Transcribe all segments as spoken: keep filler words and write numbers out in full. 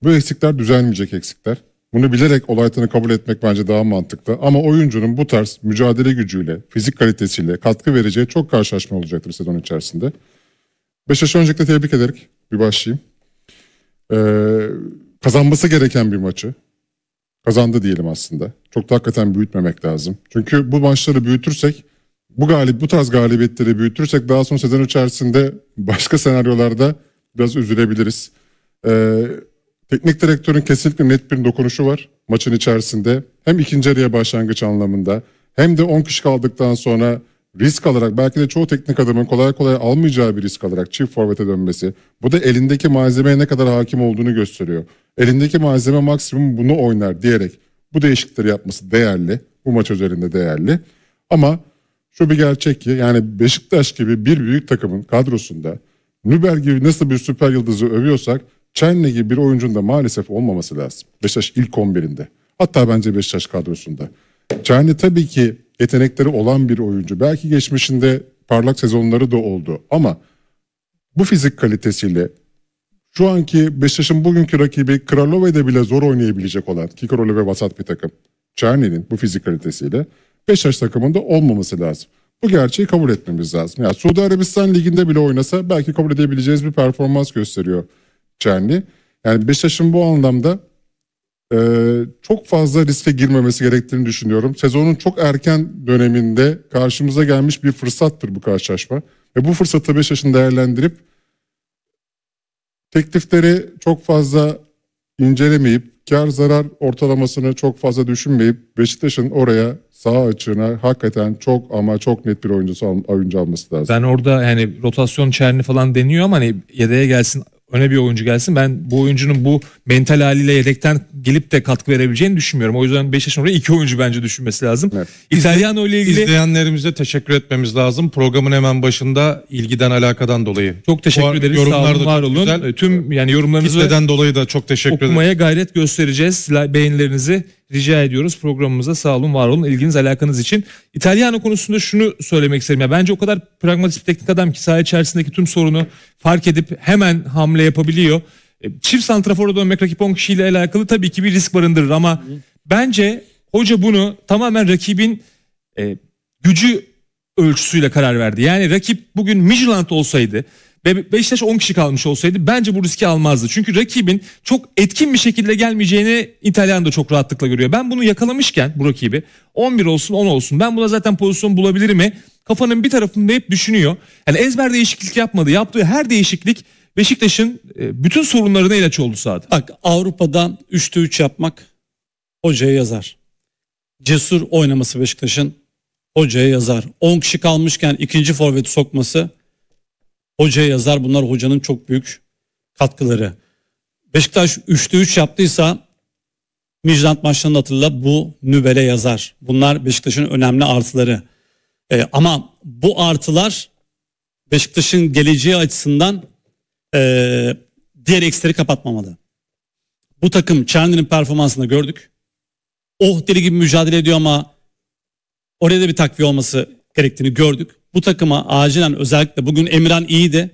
Bu eksikler düzelmeyecek eksikler. Bunu bilerek Olaytan'ı kabul etmek bence daha mantıklı. Ama oyuncunun bu tarz mücadele gücüyle, fizik kalitesiyle katkı vereceği çok karşılaşma olacaktır sezon içerisinde. Beşiktaş'ı öncelikle tebrik ederek bir başlayayım. Ee, kazanması gereken bir maçı kazandı diyelim aslında. Çok da hakikaten büyütmemek lazım. Çünkü bu maçları büyütürsek, bu galip, bu tarz galibiyetleri büyütürsek daha sonra sezon içerisinde başka senaryolarda biraz üzülebiliriz. Ee, teknik direktörün kesinlikle net bir dokunuşu var maçın içerisinde. Hem ikinci yarıya başlangıç anlamında hem de on kişi kaldıktan sonra risk alarak, belki de çoğu teknik adamın kolay kolay almayacağı bir risk alarak çift forvete dönmesi. Bu da elindeki malzemeye ne kadar hakim olduğunu gösteriyor. Elindeki malzeme maksimum bunu oynar diyerek bu değişiklikleri yapması değerli. Bu maç üzerinde değerli. Ama şu bir gerçek ki, yani Beşiktaş gibi bir büyük takımın kadrosunda Nübel gibi nasıl bir süper yıldızı övüyorsak Çenli gibi bir oyuncunun da maalesef olmaması lazım. Beşiktaş ilk on birinde. Hatta bence Beşiktaş kadrosunda. Çenli tabii ki yetenekleri olan bir oyuncu. Belki geçmişinde parlak sezonları da oldu. Ama bu fizik kalitesiyle şu anki Beşiktaş'ın bugünkü rakibi Kralove'de bile zor oynayabilecek olan, ki Kralove vasat bir takım, Çerni'nin bu fizik kalitesiyle Beşiktaş takımında olmaması lazım. Bu gerçeği kabul etmemiz lazım. Yani Suudi Arabistan Ligi'nde bile oynasa belki kabul edebileceğiz bir performans gösteriyor Çerni. Yani Beşiktaş'ın bu anlamda e, çok fazla riske girmemesi gerektiğini düşünüyorum. Sezonun çok erken döneminde karşımıza gelmiş bir fırsattır bu karşılaşma. Ve bu fırsatı Beşiktaş'ın değerlendirip teklifleri çok fazla incelemeyip, kar zarar ortalamasını çok fazla düşünmeyip Beşiktaş'ın oraya sağ açığına hakikaten çok ama çok net bir oyuncusu al, oyuncu alması lazım. Ben orada yani rotasyon Çerni falan deniyor ama hani yedeğe gelsin, öne bir oyuncu gelsin. Ben bu oyuncunun bu mental haliyle yedekten gelip de katkı verebileceğini düşünmüyorum. O yüzden Beşiktaş'ın oraya iki oyuncu bence düşünmesi lazım. Evet. İtalyanO ile ilgili izleyenlerimize teşekkür etmemiz lazım. Programın hemen başında ilgiden alakadan dolayı. Çok teşekkür ederiz. Sağ olun, var olun. Güzel. Tüm yani yorumlarınızı kitleden dolayı da çok teşekkür ederiz. Okumaya gayret göstereceğiz. Beğenilerinizi rica ediyoruz. Programımıza sağ olun, var olun, ilginiz, alakanız için. İtalyanO konusunda şunu söylemek isterim. Ya, bence o kadar pragmatik bir teknik adam ki saha içerisindeki tüm sorunu fark edip hemen hamle yapabiliyor. Çift santrafora dönmek rakip on kişiyle alakalı tabii ki bir risk barındırır ama Hı. bence hoca bunu tamamen rakibin e, gücü ölçüsüyle karar verdi. Yani rakip bugün Midtjylland olsaydı ve Beşiktaş on kişi kalmış olsaydı bence bu riski almazdı. Çünkü rakibin çok etkin bir şekilde gelmeyeceğini İtalyan da çok rahatlıkla görüyor. Ben bunu yakalamışken bu rakibi on bir olsun on olsun ben buna zaten pozisyon bulabilirim mi? Kafanın bir tarafında hep düşünüyor. Yani ezber değişiklik yapmadı. Yaptığı her değişiklik Beşiktaş'ın bütün sorunlarına ilaç oldu sahada. Bak, Avrupa'da üçte üç yapmak hocaya yazar. Cesur oynaması Beşiktaş'ın hocaya yazar. on kişi kalmışken ikinci forveti sokması hocaya yazar. Bunlar hocanın çok büyük katkıları. Beşiktaş üçte üç yaptıysa Midtjylland maçlarını hatırla, bu Nübel'e yazar. Bunlar Beşiktaş'ın önemli artıları. Ee, ama bu artılar Beşiktaş'ın geleceği açısından Ee, diğer eksileri kapatmamalı. Bu takım Çerni'nin performansını gördük. Oh deli gibi mücadele ediyor ama oraya da bir takviye olması gerektiğini gördük. Bu takıma acilen, özellikle bugün Emirhan iyiydi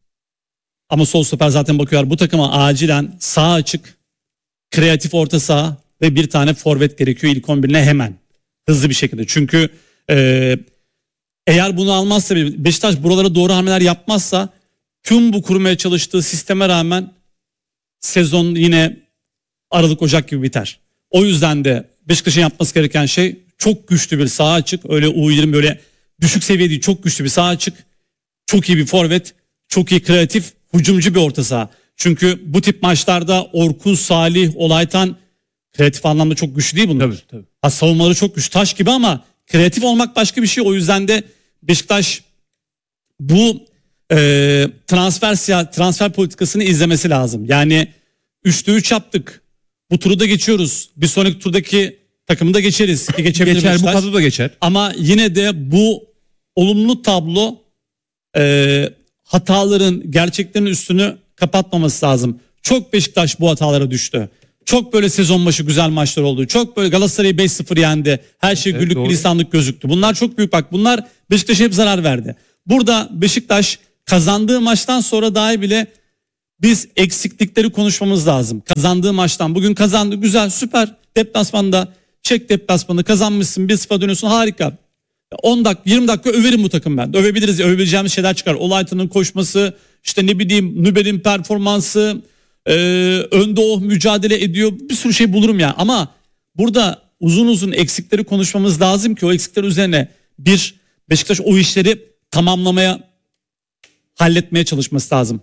ama sol stoper zaten bakıyorlar. Bu takıma acilen sağ açık, kreatif orta saha ve bir tane forvet gerekiyor ilk on birine hemen. Hızlı bir şekilde. Çünkü e, eğer bunu almazsa, Beşiktaş buralara doğru hamleler yapmazsa tüm bu kurmaya çalıştığı sisteme rağmen sezon yine Aralık Ocak gibi biter. O yüzden de Beşiktaş'ın yapması gereken şey çok güçlü bir sağ açık. Öyle U yirmi böyle düşük seviye değil, çok güçlü bir sağ açık. Çok iyi bir forvet, çok iyi kreatif, hücumcu bir orta saha. Çünkü bu tip maçlarda Orkun, Salih, Olaytan kreatif anlamda çok güçlü değil bunlar. Tabii, tabii. Ha, savunmaları çok güçlü, taş gibi ama kreatif olmak başka bir şey. O yüzden de Beşiktaş bu e, transfer transfer politikasını izlemesi lazım. Yani üçte üç yaptık. Bu turu da geçiyoruz. Bir sonraki turdaki takımı da geçeriz. Geçer, Beşiktaş. Bu kadro da geçer. Ama yine de bu olumlu tablo e, hataların, gerçeklerin üstünü kapatmaması lazım. Çok Beşiktaş bu hatalara düştü. Çok böyle sezon başı güzel maçlar oldu. Çok böyle Galatasaray'ı beş sıfır yendi. Her şey evet, güllük doğru. Gülistanlık gözüktü. Bunlar çok büyük, bak bunlar Beşiktaş'a hep zarar verdi. Burada Beşiktaş kazandığı maçtan sonra dahi bile Biz eksiklikleri konuşmamız lazım. Kazandığı maçtan bugün kazandı, güzel, süper. Deplasmanda, Çek deplasmanı kazanmışsın, bir sıfır dönüyorsun, harika. on dakika yirmi dakika överim bu takım ben. Övebiliriz, övebileceğimiz şeyler çıkar. Olaytan'ın koşması, işte ne bileyim Nübel'in performansı, e, önde o mücadele ediyor, bir sürü şey bulurum yani. Ama burada uzun uzun eksikleri konuşmamız lazım ki o eksikler üzerine bir Beşiktaş o işleri tamamlamaya, halletmeye çalışması lazım.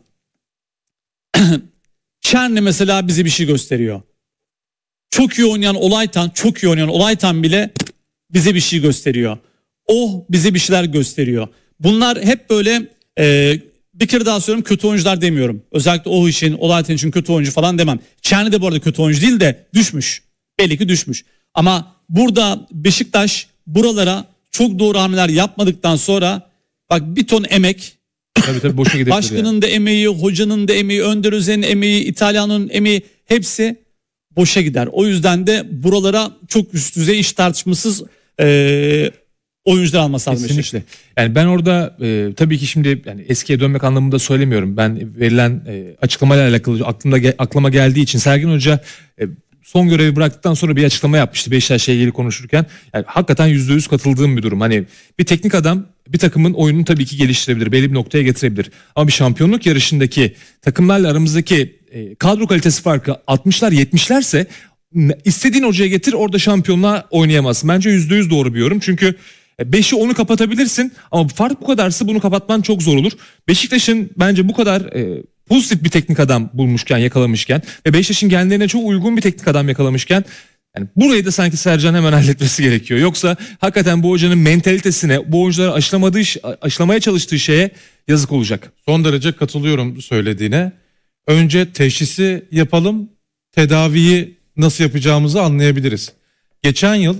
Çerni mesela bize bir şey gösteriyor. Çok iyi oynayan Olaytan, çok iyi oynayan Olaytan bile bize bir şey gösteriyor. O bize bir şeyler gösteriyor. Bunlar hep böyle e, bir kere daha söylüyorum, kötü oyuncular demiyorum. Özellikle o için, Olaytan için kötü oyuncu falan demem. Çerni de bu arada kötü oyuncu değil de düşmüş. Belli ki düşmüş. Ama burada Beşiktaş buralara çok doğru hamleler yapmadıktan sonra bak bir ton emek, Tabii tabii boşa gidebilir. başkanın yani. da emeği, hocanın da emeği, Önder Özen'in emeği, İtalyan'ın emeği, hepsi boşa gider. O yüzden de buralara çok üst düzey, iş tartışmasız e, oyuncular alması lazım. Kesinlikle. Yani ben orada e, tabii ki şimdi yani eskiye dönmek anlamında söylemiyorum. Ben verilen e, açıklamayla alakalı aklımda ge- aklıma geldiği için Sergen Hoca e, son görevi bıraktıktan sonra bir açıklama yapmıştı Beşiktaş'la ilgili konuşurken. Yani hakikaten yüzde yüz katıldığım bir durum. Hani bir teknik adam bir takımın oyununu tabii ki geliştirebilir, belli bir noktaya getirebilir. Ama bir şampiyonluk yarışındaki takımlarla aramızdaki e, kadro kalitesi farkı altmışlar yetmişlerse istediğin hocaya getir, orada şampiyonluğa oynayamazsın. Bence yüzde yüz doğru bir yorum. Çünkü beşi onu kapatabilirsin ama fark bu kadarsa bunu kapatman çok zor olur. Beşiktaş'ın bence bu kadar e, pozitif bir teknik adam bulmuşken, yakalamışken ve Beşiktaş'ın kendilerine çok uygun bir teknik adam yakalamışken yani burayı da sanki Sercan hemen halletmesi gerekiyor. Yoksa hakikaten bu hocanın mentalitesine, bu oyuncuları aşılamadığı, aşılamaya çalıştığı şeye yazık olacak. Son derece katılıyorum söylediğine. Önce teşhisi yapalım, tedaviyi nasıl yapacağımızı anlayabiliriz. Geçen yıl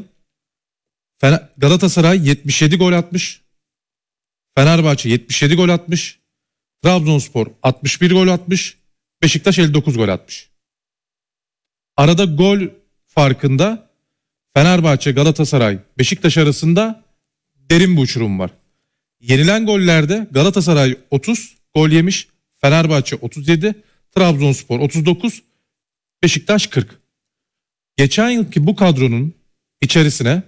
Galatasaray yetmiş yedi gol atmış, Fenerbahçe yetmiş yedi gol atmış, Trabzonspor altmış bir gol atmış, Beşiktaş elli dokuz gol atmış. Arada gol farkında Fenerbahçe, Galatasaray, Beşiktaş arasında derin bir uçurum var. Yenilen gollerde Galatasaray otuz gol yemiş, Fenerbahçe otuz yedi, Trabzonspor otuz dokuz, Beşiktaş kırk. Geçen yılki bu kadronun içerisine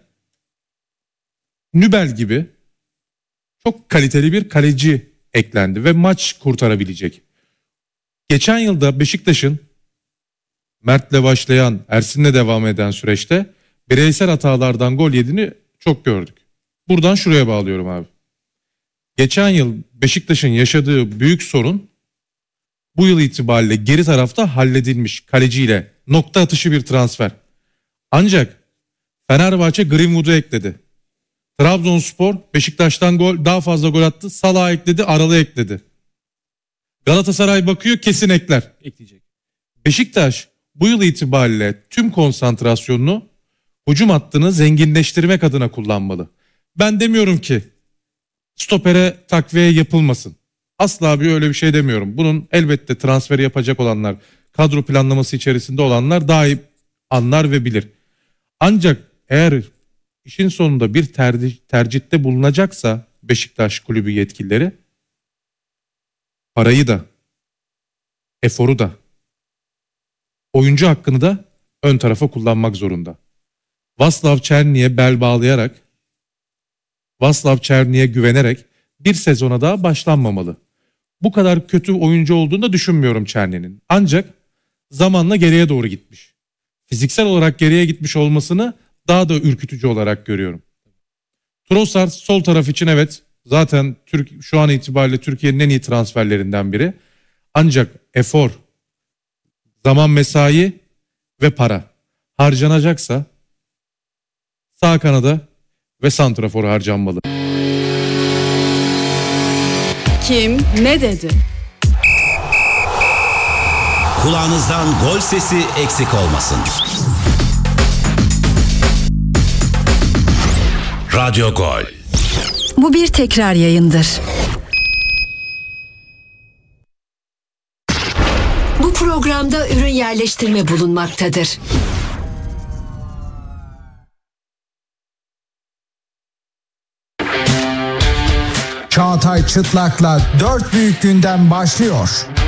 Nübel gibi çok kaliteli bir kaleci eklendi ve maç kurtarabilecek. Geçen yılda Beşiktaş'ın Mert'le başlayan, Ersin'le devam eden süreçte bireysel hatalardan gol yediğini çok gördük. Buradan şuraya bağlıyorum abi. Geçen yıl Beşiktaş'ın yaşadığı büyük sorun bu yıl itibariyle geri tarafta halledilmiş kaleciyle nokta atışı bir transfer. Ancak Fenerbahçe Greenwood'u ekledi. Trabzonspor Beşiktaş'tan gol daha fazla gol attı. Salah'ı ekledi, Aralı'yı ekledi. Galatasaray bakıyor, kesin ekler. Ekleyecek. Beşiktaş bu yıl itibariyle tüm konsantrasyonunu hücum hattını zenginleştirmek adına kullanmalı. Ben demiyorum ki stopere takviye yapılmasın. Asla bir öyle bir şey demiyorum. Bunun elbette transferi yapacak olanlar, kadro planlaması içerisinde olanlar daha iyi anlar ve bilir. Ancak eğer işin sonunda bir tercih, tercihte bulunacaksa Beşiktaş kulübü yetkilileri parayı da, eforu da, oyuncu hakkını da ön tarafa kullanmak zorunda. Václav Černy'e bel bağlayarak, Václav Černy'e güvenerek bir sezona daha başlanmamalı. Bu kadar kötü oyuncu olduğunu da düşünmüyorum Černy'nin. Ancak zamanla geriye doğru gitmiş. Fiziksel olarak geriye gitmiş olmasını daha da ürkütücü olarak görüyorum. Trossard sol taraf için evet zaten Türk, şu an itibariyle Türkiye'nin en iyi transferlerinden biri. Ancak efor, zaman, mesai ve para harcanacaksa sağ kanada ve santrafor harcanmalı. Kim ne dedi? Kulağınızdan gol sesi eksik olmasın. Radyo Gol. Bu bir tekrar yayındır. Bu programda ürün yerleştirme bulunmaktadır. Çağatay Çıtlak'la dört büyük gündem başlıyor.